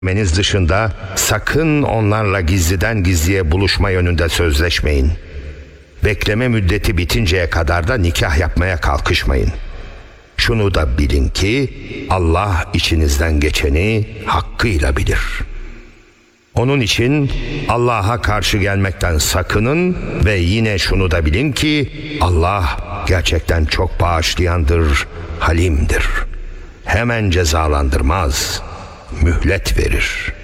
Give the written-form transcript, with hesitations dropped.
Meniz dışında sakın onlarla gizliden gizliye buluşma yönünde sözleşmeyin. Bekleme müddeti bitinceye kadar da nikah yapmaya kalkışmayın. Şunu da bilin ki Allah içinizden geçeni hakkıyla bilir. Onun için Allah'a karşı gelmekten sakının ve yine şunu da bilin ki Allah gerçekten çok bağışlayandır, halimdir. Hemen cezalandırmaz, mühlet verir.